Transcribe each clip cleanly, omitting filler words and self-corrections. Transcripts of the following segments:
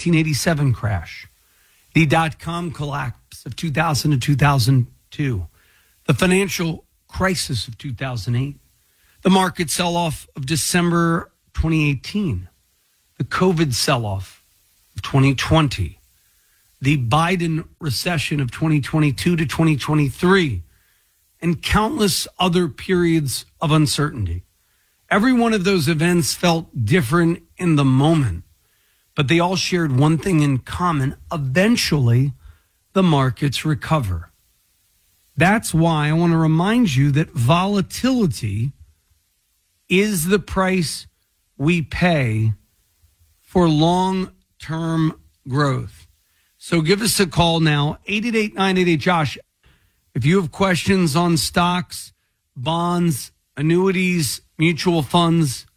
1987 crash, the dot-com collapse of 2000 to 2002, the financial crisis of 2008, the market sell-off of December 2018, the COVID sell-off of 2020, the Biden recession of 2022 to 2023, and countless other periods of uncertainty. Every one of those events felt different in the moment, but they all shared one thing in common. Eventually, the markets recover. That's why I want to remind you that volatility is the price we pay for long-term growth. So give us a call now, 888-988-JOSH. If you have questions on stocks, bonds, annuities, mutual funds,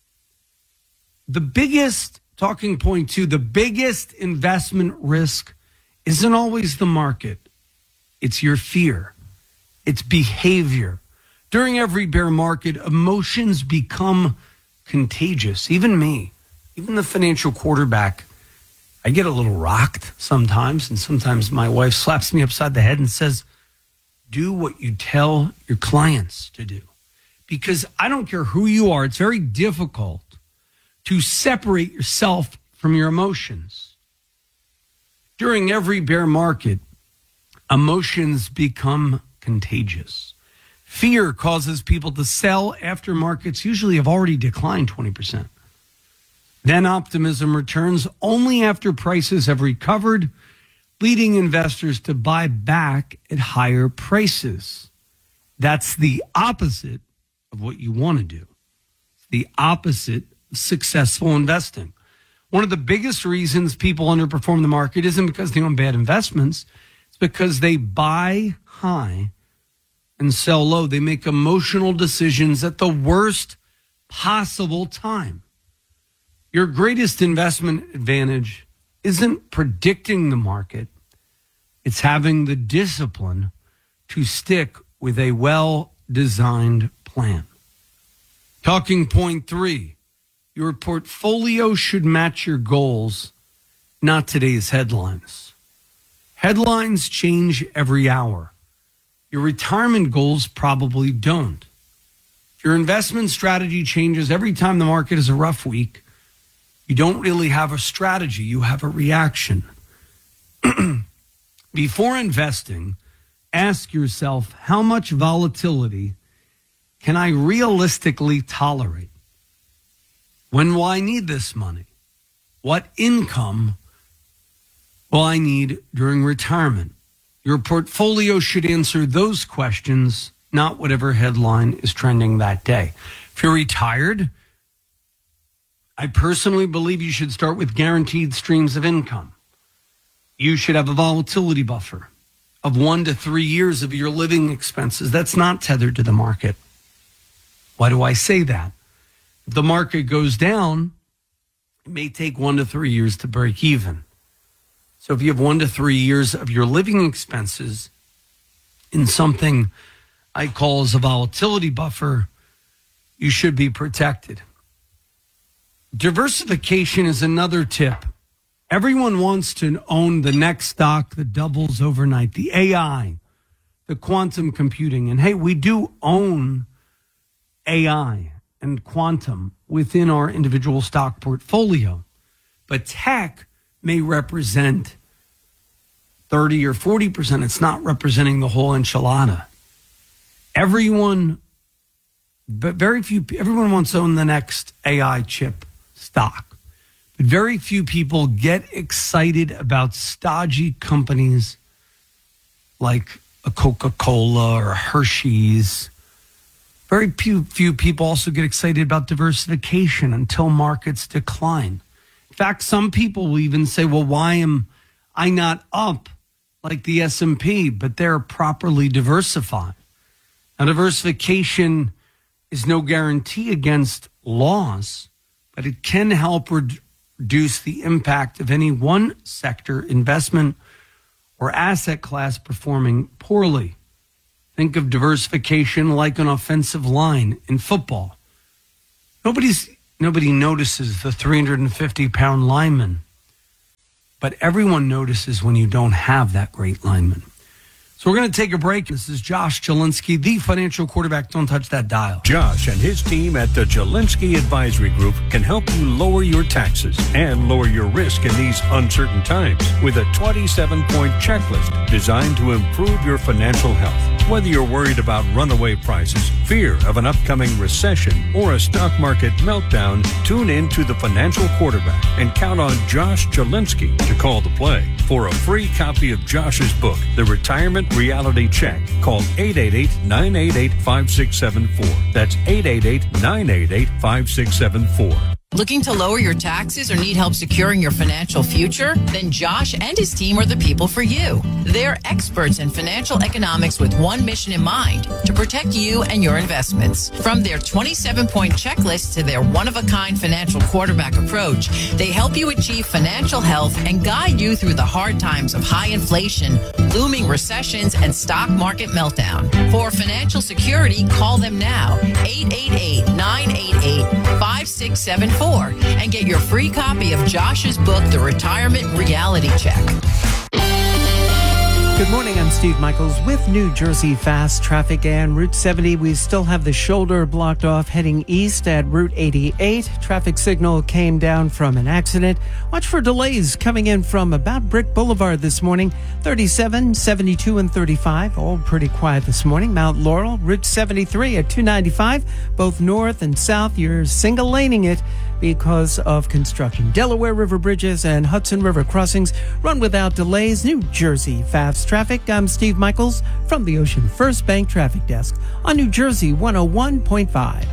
the biggest talking point too, the biggest investment risk isn't always the market. It's your fear. It's behavior. During every bear market, emotions become contagious. Even me, even the financial quarterback, I get a little rocked sometimes, and sometimes my wife slaps me upside the head and says, do what you tell your clients to do. Because I don't care who you are, it's very difficult to separate yourself from your emotions. During every bear market, emotions become contagious. Fear causes people to sell after markets usually have already declined 20%. Then optimism returns only after prices have recovered, leading investors to buy back at higher prices. That's the opposite of what you want to do. It's the opposite of successful investing. One of the biggest reasons people underperform the market isn't because they own bad investments. It's because they buy high and sell low. They make emotional decisions at the worst possible time. Your greatest investment advantage isn't predicting the market. It's having the discipline to stick with a well-designed plan. Talking point 3, your portfolio should match your goals, not today's headlines. Headlines change every hour. Your retirement goals probably don't. If your investment strategy changes every time the market is a rough week, you don't really have a strategy, you have a reaction. Before investing, ask yourself, how much volatility can I realistically tolerate? When will I need this money? What income will I need during retirement? Your portfolio should answer those questions, not whatever headline is trending that day. If you're retired, I personally believe you should start with guaranteed streams of income. You should have a volatility buffer of 1 to 3 years of your living expenses. That's not tethered to the market. Why do I say that? If the market goes down, it may take 1 to 3 years to break even. So if you have 1 to 3 years of your living expenses in something I call as a volatility buffer, you should be protected. Diversification is another tip. Everyone wants to own the next stock that doubles overnight, the AI, the quantum computing. And hey, we do own AI and quantum within our individual stock portfolio. But tech may represent 30 or 40%. It's not representing the whole enchilada. Everyone wants to own the next AI chip stock. But very few people get excited about stodgy companies like a Coca-Cola or a Hershey's. Very few people also get excited about diversification until markets decline. In fact, some people will even say, well, why am I not up like the S&P? But they're properly diversified. Now, diversification is no guarantee against loss, but it can help reduce the impact of any one sector, investment, or asset class performing poorly. Think of diversification like an offensive line in football. Nobody notices the 350-pound lineman but everyone notices when you don't have that great lineman. So we're going to take a break. This is Josh Jelinski, the financial quarterback. Don't touch that dial. Josh and his team at the Jelinski Advisory Group can help you lower your taxes and lower your risk in these uncertain times with a 27-point checklist designed to improve your financial health. Whether you're worried about runaway prices, fear of an upcoming recession, or a stock market meltdown, tune in to the Financial Quarterback and count on Josh Jelinski to call the play. For a free copy of Josh's book, The Retirement Reality Check, call 888-988-5674. That's 888-988-5674. Looking to lower your taxes or need help securing your financial future? Then Josh and his team are the people for you. They're experts in financial economics with one mission in mind, to protect you and your investments. From their 27-point checklist to their one-of-a-kind financial quarterback approach, they help you achieve financial health and guide you through the hard times of high inflation, looming recessions, and stock market meltdown. For financial security, call them now, 888-988-5674. And get your free copy of Josh's book, The Retirement Reality Check. Good morning, I'm Steve Michaels with New Jersey Fast Traffic and Route 70. We still have the shoulder blocked off heading east at Route 88. Traffic signal came down from an accident. Watch for delays coming in from about Brick Boulevard this morning. 37, 72, and 35, all pretty quiet this morning. Mount Laurel, Route 73 at 295, both north and south. You're single laning it because of construction. Delaware River bridges and Hudson River crossings run without delays. New Jersey Fast Traffic. I'm Steve Michaels from the Ocean First Bank Traffic Desk on New Jersey 101.5.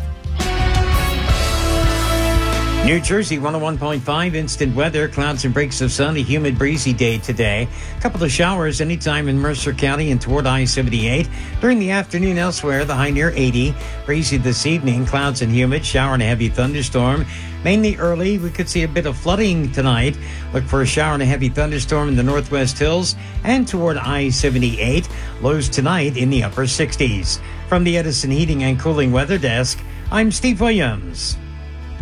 New Jersey 101.5 instant weather, clouds and breaks of sun, a humid breezy day today. A couple of showers anytime in Mercer County and toward I-78. During the afternoon elsewhere, the high near 80. Breezy this evening, clouds and humid, shower and a heavy thunderstorm. Mainly early, we could see a bit of flooding tonight. Look for a shower and a heavy thunderstorm in the northwest hills and toward I-78. Lows tonight in the upper 60s. From the Edison Heating and Cooling Weather Desk, I'm Steve Williams.